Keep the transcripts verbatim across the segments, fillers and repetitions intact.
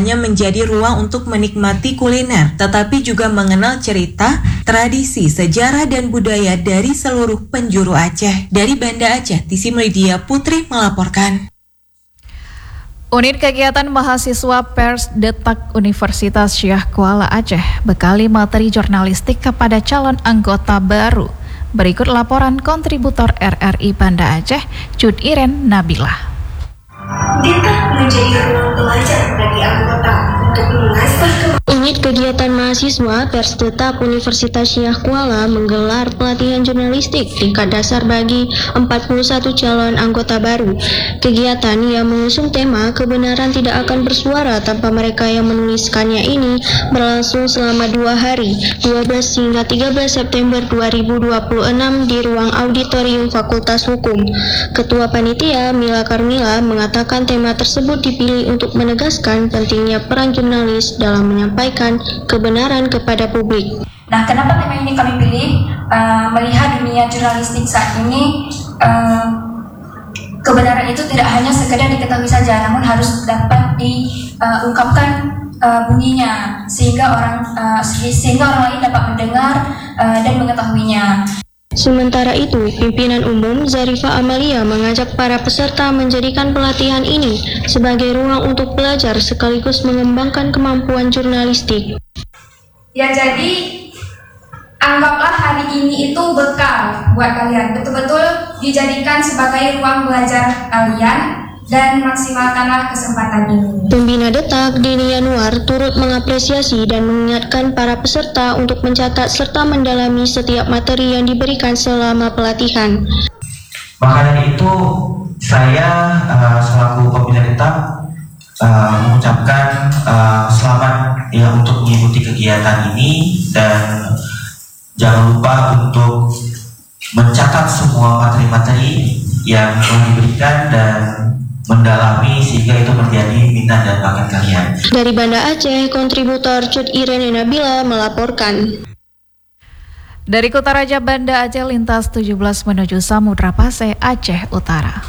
hanya menjadi ruang untuk menikmati kuliner, tetapi juga mengenal cerita, tradisi, sejarah, dan budaya dari seluruh penjuru Aceh. Dari Banda Aceh, Tisi Media Putri melaporkan. Unit Kegiatan Mahasiswa Pers Detak Universitas Syah Kuala Aceh bekali materi jurnalistik kepada calon anggota baru. Berikut laporan kontributor R R I Banda Aceh, Cud Iren Nabilah. Detak menjadi ruang belajar bagi anggota untuk mengasah kemampuan. Unit Kegiatan Mahasiswa Pers Detak Universitas Syah Kuala menggelar pelatihan jurnalistik tingkat dasar bagi empat puluh satu calon anggota baru. Kegiatan yang mengusung tema kebenaran tidak akan bersuara tanpa mereka yang menuliskannya ini berlangsung selama dua hari, dua belas hingga tiga belas September dua ribu dua puluh enam di ruang auditorium Fakultas Hukum. Ketua Panitia Mila Karmila mengatakan tema tersebut dipilih untuk menegaskan pentingnya peran jurnalis dalam menyampaikan kebenaran kepada publik. Nah, kenapa tema ini kami pilih? Uh, melihat dunia jurnalistik saat ini, uh, kebenaran itu tidak hanya sekedar diketahui saja, namun harus dapat diungkapkan uh, bunyinya sehingga orang uh, sehingga orang lain dapat mendengar uh, dan mengetahuinya. Sementara itu, pimpinan umum Zarifa Amalia mengajak para peserta menjadikan pelatihan ini sebagai ruang untuk belajar sekaligus mengembangkan kemampuan jurnalistik. Ya, jadi anggaplah hari ini itu bekal buat kalian, betul-betul dijadikan sebagai ruang belajar kalian dan maksimalkanlah kesempatan ini. Pembina Detak, Dini Yanuar, turut mengapresiasi dan mengingatkan para peserta untuk mencatat serta mendalami setiap materi yang diberikan selama pelatihan. Maka dari itu, saya uh, selaku pembina Detak uh, mengucapkan uh, selamat ya untuk mengikuti kegiatan ini, dan jangan lupa untuk mencatat semua materi-materi yang telah diberikan dan mendalami sehingga itu menjadi minat dan bakat kalian. Dari Banda Aceh, kontributor Cud Irene Nabila melaporkan. Dari Kutaraja Banda Aceh lintas tujuh belas menuju Samudra Pasai, Aceh Utara.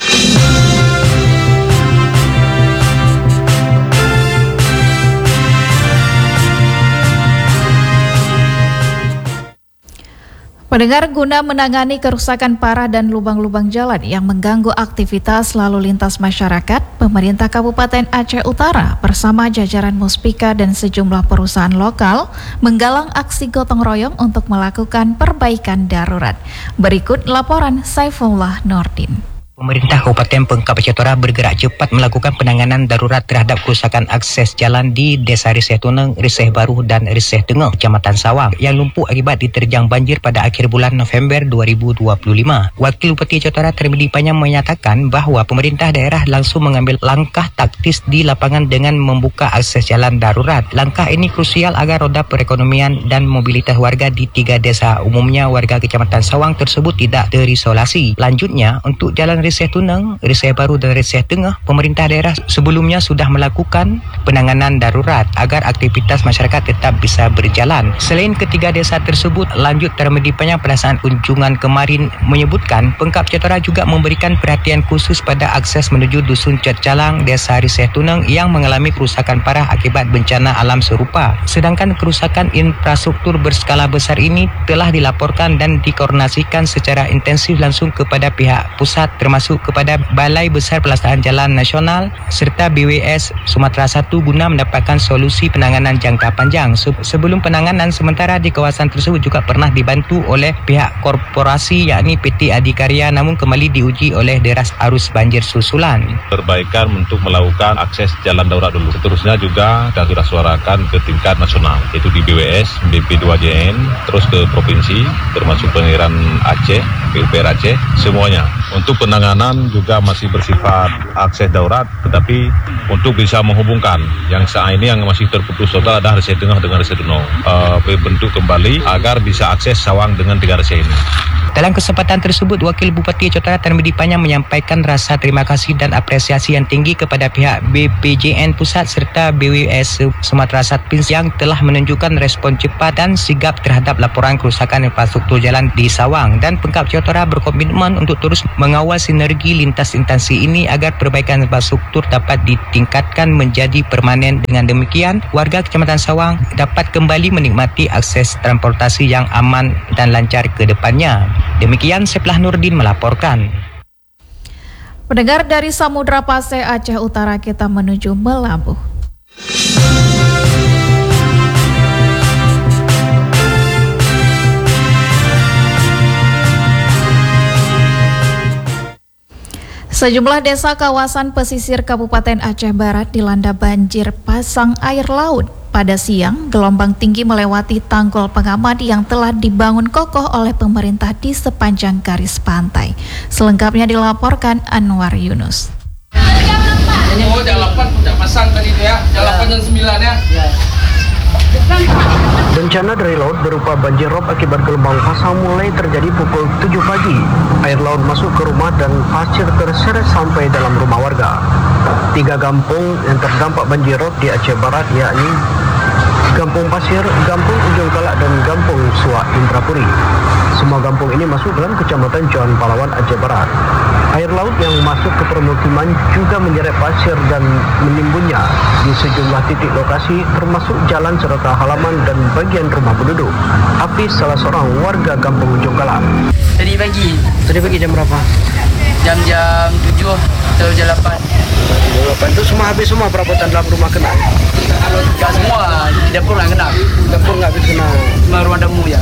Pendengar, guna menangani kerusakan parah dan lubang-lubang jalan yang mengganggu aktivitas lalu lintas masyarakat, pemerintah Kabupaten Aceh Utara bersama jajaran Muspika dan sejumlah perusahaan lokal menggalang aksi gotong royong untuk melakukan perbaikan darurat. Berikut laporan Saifullah Nordin. Pemerintah Kabupaten Pengkap Aceh Utara bergerak cepat melakukan penanganan darurat terhadap kerusakan akses jalan di Desa Riseh Tuneng, Riseh Baru dan Riseh Tengah, Kecamatan Sawang yang lumpuh akibat diterjang banjir pada akhir bulan November dua ribu dua puluh lima. Wakil Bupati Aceh Utara Termedi Panyam menyatakan bahawa pemerintah daerah langsung mengambil langkah taktis di lapangan dengan membuka akses jalan darurat. Langkah ini krusial agar roda perekonomian dan mobilitas warga di tiga desa, umumnya warga Kecamatan Sawang tersebut, tidak terisolasi. Lanjutnya, untuk jalan Riseh Tuneng, Riseh Baru dan Riseh Tengah, pemerintah daerah sebelumnya sudah melakukan penanganan darurat agar aktivitas masyarakat tetap bisa berjalan. Selain ketiga desa tersebut, lanjut Termedi Panyam pada saat kunjungan kemarin menyebutkan Pengkap Aceh Utara juga memberikan perhatian khusus pada akses menuju Dusun Cot Calang, Desa Riseh Tuneng yang mengalami kerusakan parah akibat bencana alam serupa. Sedangkan kerusakan infrastruktur berskala besar ini telah dilaporkan dan dikoordinasikan secara intensif langsung kepada pihak pusat, termasuk kepada Balai Besar Pelaksanaan Jalan Nasional serta B W S Sumatera Satu guna mendapatkan solusi penanganan jangka panjang. Sebelum penanganan sementara di kawasan tersebut juga pernah dibantu oleh pihak korporasi yakni P T Adikarya, namun kembali diuji oleh deras arus banjir susulan. Perbaikan untuk melakukan akses jalan darurat dulu. Seterusnya juga kita sudah suarakan ke tingkat nasional, yaitu di B W S, B P dua J N, terus ke provinsi, termasuk Pengairan Aceh, P U P R Aceh, semuanya. Untuk penanganan juga masih bersifat akses darurat, tetapi untuk bisa menghubungkan yang saat ini yang masih terputus total adalah Riseh Tengah dengan Riseh Tuneng, uh, bentuk kembali agar bisa akses Sawang dengan tiga Riseh ini. Dalam kesempatan tersebut, Wakil Bupati Aceh Utara Tarmizi Panjang menyampaikan rasa terima kasih dan apresiasi yang tinggi kepada pihak B P J N Pusat serta B W S Sumatera Selatan yang telah menunjukkan respon cepat dan sigap terhadap laporan kerusakan infrastruktur jalan di Sawang, dan Pemkab Aceh Utara berkomitmen untuk terus mengawal sinergi lintas instansi ini agar perbaikan infrastruktur dapat ditingkatkan menjadi permanen. Dengan demikian, warga Kecamatan Sawang dapat kembali menikmati akses transportasi yang aman dan lancar ke depannya. Demikian Seplah Nurdin melaporkan. Pendengar, dari Samudra Pasai Aceh Utara kita menuju Melambu. Sejumlah desa kawasan pesisir Kabupaten Aceh Barat dilanda banjir pasang air laut. Pada siang, gelombang tinggi melewati tanggul pengaman yang telah dibangun kokoh oleh pemerintah di sepanjang garis pantai. Selengkapnya dilaporkan Anwar Yunus. Oh, jam delapan udah pasang tadi itu ya. Jam delapan jam sembilan ya. Bencana dari laut berupa banjir rob akibat gelombang pasang mulai terjadi pukul tujuh pagi. Air laut masuk ke rumah dan pasir terseret sampai dalam rumah warga. Tiga kampung yang terdampak banjir rob di Aceh Barat yakni Kampung Pasir, Kampung Ujung Kalak, dan Kampung Suak Indrapuri. Semua kampung ini masuk dalam Kecamatan John Palawan, Aceh Barat. Air laut yang masuk ke permukiman juga menyeret pasir dan menimbunnya di sejumlah titik lokasi termasuk jalan serta halaman dan bagian rumah penduduk. Hafiz, salah seorang warga Kampung Ujung Kalak. Tadi pagi. Tadi pagi jam berapa? Jam-jam tujuh atau jam delapan. Jam delapan itu semua habis semua perabotan dalam rumah kena? Enggak semua, di dapur nggak kena. Dapur nggak habis kena? Cuma ruang tamu ya.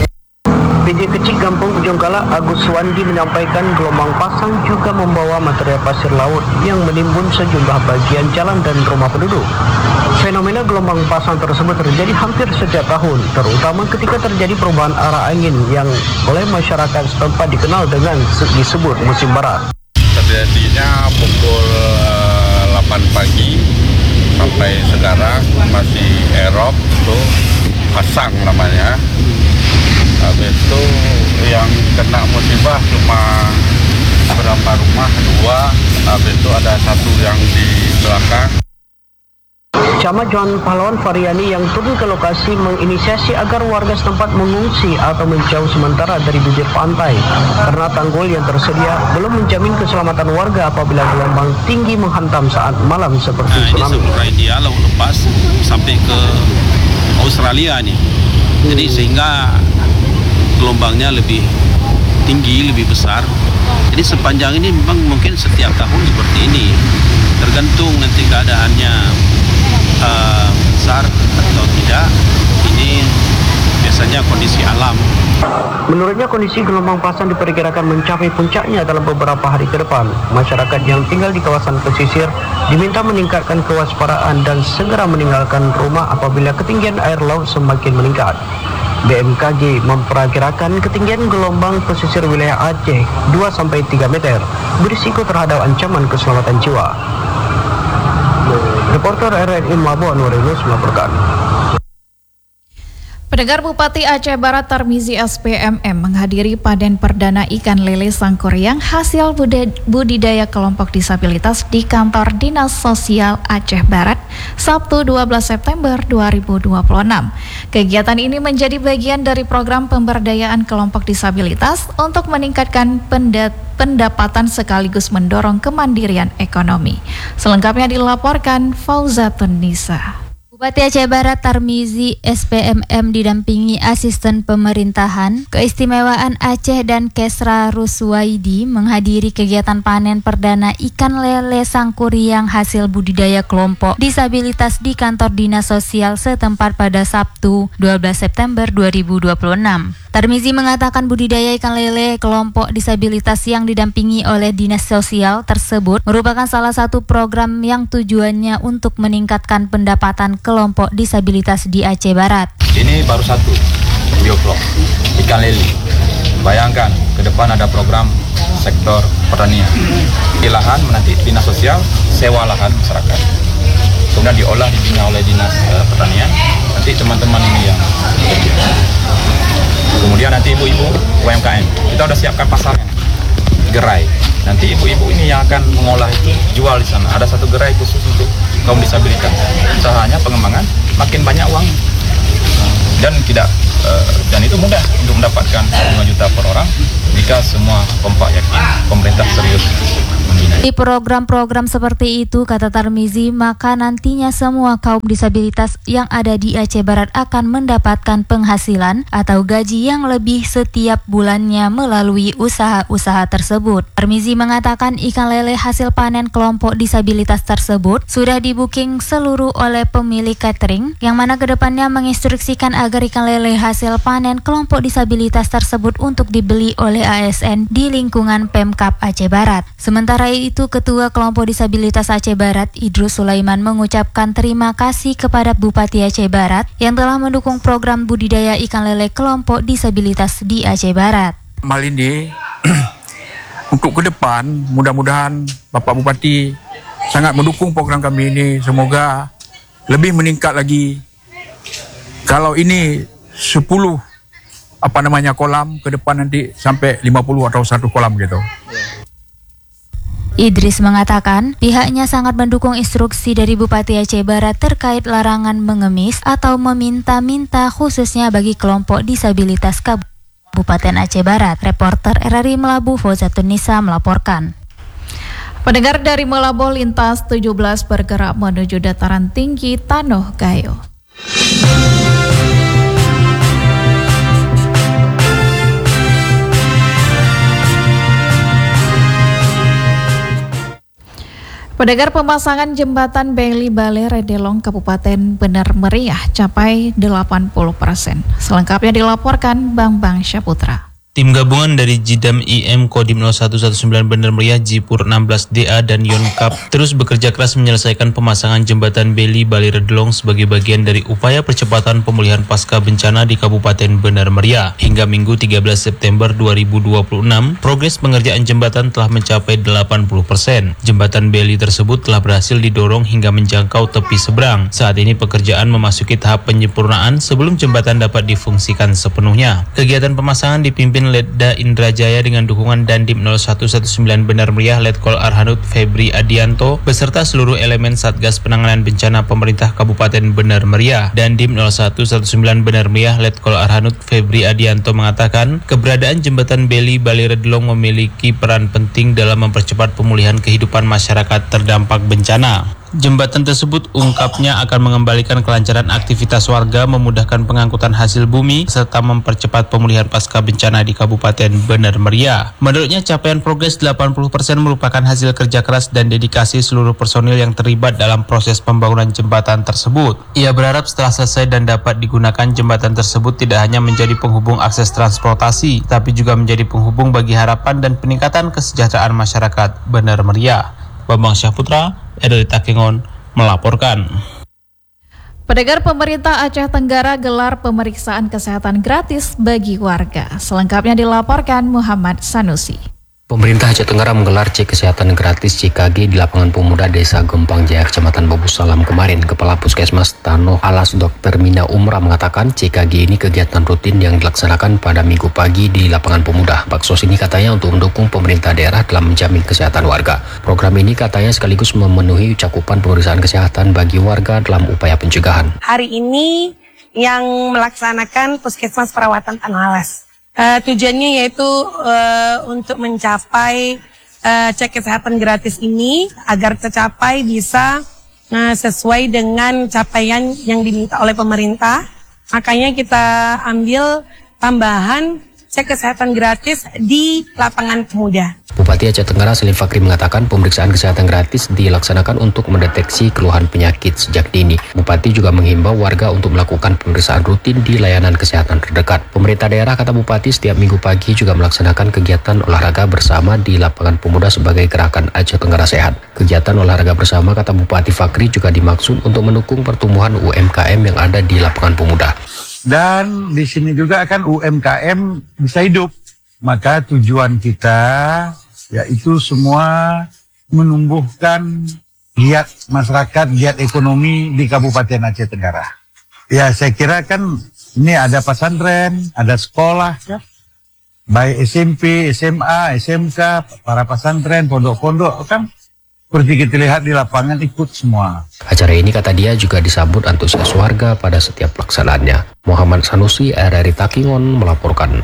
P J Kecil Kampung Ujung Kalak Agus Suwandi menyampaikan gelombang pasang juga membawa material pasir laut yang menimbun sejumlah bagian jalan dan rumah penduduk. Fenomena gelombang pasang tersebut terjadi hampir setiap tahun, terutama ketika terjadi perubahan arah angin yang oleh masyarakat setempat dikenal dengan disebut musim barat. Terjadinya pukul delapan pagi sampai sekarang masih erop, itu pasang namanya. Habis itu yang kena musibah cuma beberapa rumah, dua. Habis itu ada satu yang di belakang. Camat John Palawan Faryani yang turun ke lokasi menginisiasi agar warga setempat mengungsi atau menjauh sementara dari bibir pantai karena tanggul yang tersedia belum menjamin keselamatan warga apabila gelombang tinggi menghantam saat malam seperti nah, tsunami. Ini seluruh India lalu lepas sampai ke Australia nih. Jadi sehingga gelombangnya lebih tinggi, lebih besar. Jadi sepanjang ini memang mungkin setiap tahun seperti ini. Tergantung nanti keadaannya uh, besar atau tidak. Ini biasanya kondisi alam. Menurutnya kondisi gelombang pasang diperkirakan mencapai puncaknya dalam beberapa hari ke depan. Masyarakat yang tinggal di kawasan pesisir diminta meningkatkan kewaspadaan dan segera meninggalkan rumah apabila ketinggian air laut semakin meningkat. B M K G memperkirakan ketinggian gelombang pesisir wilayah Aceh dua sampai tiga meter, berisiko terhadap ancaman keselamatan jiwa. Reporter R R I Melabu Anwar Yunus melaporkan. Pendengar, Bupati Aceh Barat Tarmizi S P M M menghadiri panen perdana ikan lele sangkuriang hasil budidaya kelompok disabilitas di kantor Dinas Sosial Aceh Barat Sabtu dua belas September dua ribu dua puluh enam. Kegiatan ini menjadi bagian dari program pemberdayaan kelompok disabilitas untuk meningkatkan pendapatan sekaligus mendorong kemandirian ekonomi. Selengkapnya dilaporkan Fauzatun Nisa. Bupati Aceh Barat Tarmizi S P M M didampingi Asisten Pemerintahan Keistimewaan Aceh dan Kesra Ruswaidi menghadiri kegiatan panen perdana ikan lele sangkuriang hasil budidaya kelompok disabilitas di kantor Dinas Sosial setempat pada Sabtu dua belas September dua ribu dua puluh enam. Tarmizi mengatakan budidaya ikan lele kelompok disabilitas yang didampingi oleh Dinas Sosial tersebut merupakan salah satu program yang tujuannya untuk meningkatkan pendapatan kelompok disabilitas di Aceh Barat. Ini baru satu bioflok ikan lele. Bayangkan ke depan ada program sektor pertanian. Di lahan nanti Dinas Sosial sewa lahan masyarakat. Kemudian diolah dibina oleh Dinas uh, Pertanian. Nanti teman-teman ini yang bekerja. Kemudian nanti ibu-ibu U M K M, kita udah siapkan pasarnya, gerai. Nanti ibu-ibu ini yang akan mengolah itu jual di sana. Ada satu gerai khusus untuk kaum disabilitas. Usahanya pengembangan, makin banyak uang dan tidak uh, dan itu mudah untuk mendapatkan lima juta per orang jika semua kompak yakin pemerintah serius. Di program-program seperti itu, kata Tarmizi, maka nantinya semua kaum disabilitas yang ada di Aceh Barat akan mendapatkan penghasilan atau gaji yang lebih setiap bulannya melalui usaha-usaha tersebut. Tarmizi mengatakan ikan lele hasil panen kelompok disabilitas tersebut sudah di-booking seluruh oleh pemilik catering, yang mana kedepannya menginstruksikan agar ikan lele hasil panen kelompok disabilitas tersebut untuk dibeli oleh A S N di lingkungan Pemkab Aceh Barat. Sementara itu, Ketua Kelompok Disabilitas Aceh Barat, Idrus Sulaiman, mengucapkan terima kasih kepada Bupati Aceh Barat yang telah mendukung program budidaya ikan lele kelompok disabilitas di Aceh Barat. Mal ini, untuk ke depan, mudah-mudahan Bapak Bupati sangat mendukung program kami ini. Semoga lebih meningkat lagi. Kalau ini sepuluh apa namanya kolam, ke depan nanti sampai lima puluh atau satu kolam gitu. Idris mengatakan pihaknya sangat mendukung instruksi dari Bupati Aceh Barat terkait larangan mengemis atau meminta-minta khususnya bagi kelompok disabilitas Kabupaten Aceh Barat. Reporter R R I Melabu Fozatun Nisa melaporkan. Pendengar dari Melabu, lintas tujuh belas bergerak menuju dataran tinggi Tanoh Gayo. Pendengar, pemasangan jembatan Beli Bale Redelong Kabupaten Bener Meriah capai delapan puluh persen. Selengkapnya dilaporkan Bang Bang Syaputra. Tim gabungan dari Jidam I M Kodim nol satu satu sembilan Bener Meriah, Jipur enam belas D A dan Yonkap terus bekerja keras menyelesaikan pemasangan jembatan Beli Bale Redelong sebagai bagian dari upaya percepatan pemulihan pasca bencana di Kabupaten Bener Meriah. Hingga Minggu tiga belas September dua ribu dua puluh enam, progres pengerjaan jembatan telah mencapai delapan puluh persen. Jembatan Beli tersebut telah berhasil didorong hingga menjangkau tepi seberang. Saat ini pekerjaan memasuki tahap penyempurnaan sebelum jembatan dapat difungsikan sepenuhnya. Kegiatan pemasangan dipimpin Letda Indrajaya dengan dukungan Dandim nol satu satu sembilan Bener Meriah Letkol Arhanud Febri Adianto beserta seluruh elemen Satgas Penanganan Bencana Pemerintah Kabupaten Bener Meriah. Dandim nol satu satu sembilan Bener Meriah Letkol Arhanud Febri Adianto mengatakan keberadaan jembatan Beli Bale Redelong memiliki peran penting dalam mempercepat pemulihan kehidupan masyarakat terdampak bencana. Jembatan tersebut ungkapnya akan mengembalikan kelancaran aktivitas warga, memudahkan pengangkutan hasil bumi, serta mempercepat pemulihan pasca bencana di Kabupaten Bener Meriah. Menurutnya, capaian progres delapan puluh persen merupakan hasil kerja keras dan dedikasi seluruh personil yang terlibat dalam proses pembangunan jembatan tersebut. Ia berharap setelah selesai dan dapat digunakan, jembatan tersebut tidak hanya menjadi penghubung akses transportasi, tapi juga menjadi penghubung bagi harapan dan peningkatan kesejahteraan masyarakat Bener Meriah. Bambang Syahputra, R R I Takengon melaporkan. Pendengar, pemerintah Aceh Tenggara gelar pemeriksaan kesehatan gratis bagi warga. Selengkapnya dilaporkan Muhammad Sanusi. Pemerintah Aceh Tenggara menggelar cek kesehatan gratis C K G di lapangan pemuda Desa Gempang Jaya, Kecamatan Babu Salam kemarin. Kepala Puskesmas Tanoh Alas Dokter Mina Umrah mengatakan C K G ini kegiatan rutin yang dilaksanakan pada Minggu pagi di lapangan pemuda. Baksos ini katanya untuk mendukung pemerintah daerah dalam menjamin kesehatan warga. Program ini katanya sekaligus memenuhi cakupan pemeriksaan kesehatan bagi warga dalam upaya pencegahan. Hari ini yang melaksanakan Puskesmas Perawatan Tanoh Alas. Uh, tujuannya yaitu uh, untuk mencapai uh, cek kesehatan gratis ini agar tercapai bisa uh, sesuai dengan capaian yang diminta oleh pemerintah. Makanya kita ambil tambahan cek kesehatan gratis di lapangan pemuda. Bupati Aceh Tenggara Selim Fakri mengatakan pemeriksaan kesehatan gratis dilaksanakan untuk mendeteksi keluhan penyakit sejak dini. Bupati juga menghimbau warga untuk melakukan pemeriksaan rutin di layanan kesehatan terdekat. Pemerintah daerah, kata Bupati, setiap minggu pagi juga melaksanakan kegiatan olahraga bersama di lapangan pemuda sebagai gerakan Aceh Tenggara Sehat. Kegiatan olahraga bersama, kata Bupati Fakri, juga dimaksud untuk mendukung pertumbuhan U M K M yang ada di lapangan pemuda. Dan di sini juga kan U M K M bisa hidup. Maka tujuan kita yaitu semua menumbuhkan giat masyarakat, giat ekonomi di Kabupaten Aceh Tenggara. Ya, saya kira kan Ini ada pesantren, ada sekolah, ya. Baik S M P, S M A, S M K, para pesantren, pondok-pondok kan seperti kita lihat di lapangan ikut semua. Acara ini kata dia juga disambut antusias warga pada setiap pelaksanaannya. Muhammad Sanusi, R R I Takingon melaporkan.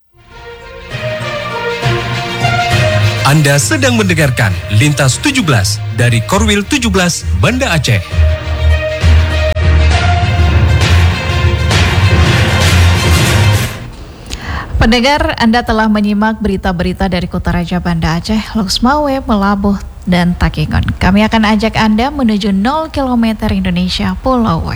Anda sedang mendengarkan Lintas tujuh belas dari Korwil tujuh belas Banda Aceh. Pendengar, Anda telah menyimak berita-berita dari Kota Raja Banda Aceh, Loksmawe, Melabuh, dan Takingon. Kami akan ajak Anda menuju nol kilometer Indonesia Pulau W.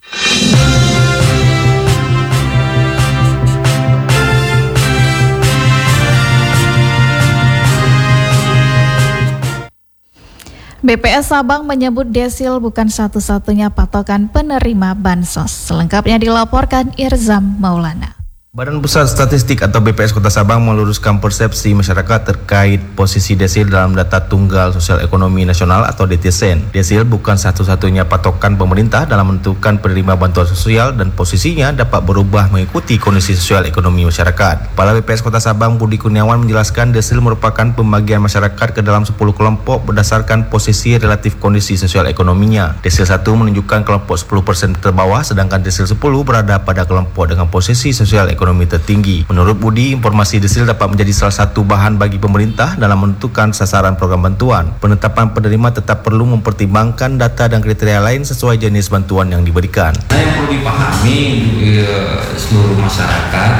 B P S Sabang menyebut desil bukan satu-satunya patokan penerima bansos. Selengkapnya dilaporkan Irzam Maulana. Badan Pusat Statistik atau B P S Kota Sabang meluruskan persepsi masyarakat terkait posisi desil dalam data tunggal sosial ekonomi nasional atau D T S E N. Desil bukan satu-satunya patokan pemerintah dalam menentukan penerima bantuan sosial dan posisinya dapat berubah mengikuti kondisi sosial ekonomi masyarakat. Kepala B P S Kota Sabang Budi Kurniawan menjelaskan desil merupakan pembagian masyarakat ke dalam sepuluh kelompok berdasarkan posisi relatif kondisi sosial ekonominya. Desil satu menunjukkan kelompok sepuluh persen terbawah, sedangkan desil sepuluh berada pada kelompok dengan posisi sosial ekonomi ekonomi tertinggi. Menurut Budi, informasi desil dapat menjadi salah satu bahan bagi pemerintah dalam menentukan sasaran program bantuan. Penetapan penerima tetap perlu mempertimbangkan data dan kriteria lain sesuai jenis bantuan yang diberikan. Yang perlu dipahami eh, seluruh masyarakat,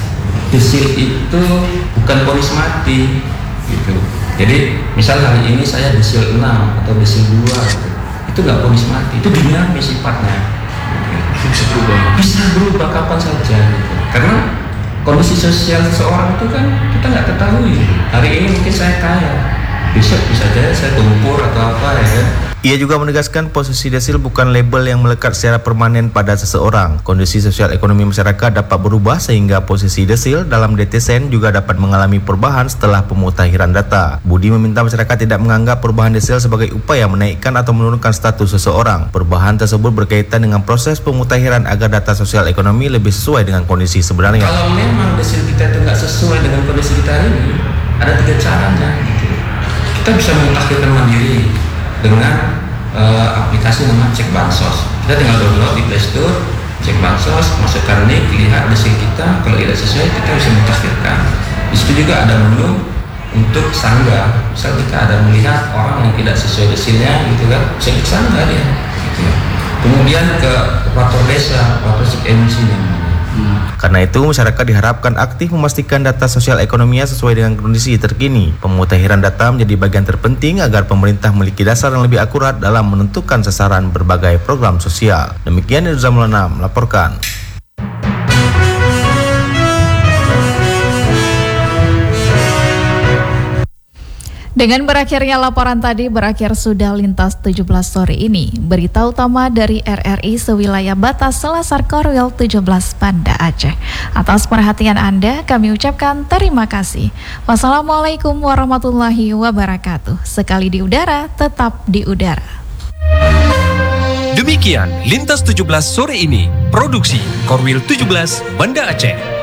desil itu bukan ponis mati, gitu. Jadi, misal hari ini saya desil enam atau desil dua, gitu. Itu nggak ponis mati, itu dinamis sifatnya. Bisa berubah. Bisa berubah kapan saja, gitu. Karena kondisi sosial seseorang itu kan kita nggak ketahui. Hari ini mungkin saya kaya, besok bisa aja saya tumpur atau apa ya kan. Ia juga menegaskan posisi desil bukan label yang melekat secara permanen pada seseorang. Kondisi sosial ekonomi masyarakat dapat berubah sehingga posisi desil dalam D T S E N juga dapat mengalami perubahan setelah pemutahiran data. Budi meminta masyarakat tidak menganggap perubahan desil sebagai upaya menaikkan atau menurunkan status seseorang. Perubahan tersebut berkaitan dengan proses pemutahiran agar data sosial ekonomi lebih sesuai dengan kondisi sebenarnya. Kalau memang desil kita itu nggak sesuai dengan kondisi kita ini, ada tiga caranya. Gitu. Kita bisa memutakhirkan mandiri dengan uh, aplikasi nama Cek Bansos. Kita tinggal download di Play Store, Cek Bansos, masukkan link, lihat desil kita. Kalau tidak sesuai, kita bisa mutakhirkan. Di situ juga ada menu untuk sanggah. Misal kita ada melihat orang yang tidak sesuai desilnya, gitu kan, bisa disanggah dia. Gitu. Kemudian ke operator desa, operator sub emisi namanya. Hmm. Karena itu, masyarakat diharapkan aktif memastikan data sosial ekonominya sesuai dengan kondisi terkini. Pemutakhiran data menjadi bagian terpenting agar pemerintah memiliki dasar yang lebih akurat dalam menentukan sasaran berbagai program sosial. Demikian Irzam Maulana melaporkan. Dengan berakhirnya laporan tadi, berakhir sudah Lintas tujuh belas sore ini. Berita utama dari R R I sewilayah batas Selasar Korwil tujuh belas Banda Aceh. Atas perhatian Anda, kami ucapkan terima kasih. Wassalamualaikum warahmatullahi wabarakatuh. Sekali di udara, tetap di udara. Demikian Lintas tujuh belas sore ini. Produksi Korwil tujuh belas Banda Aceh.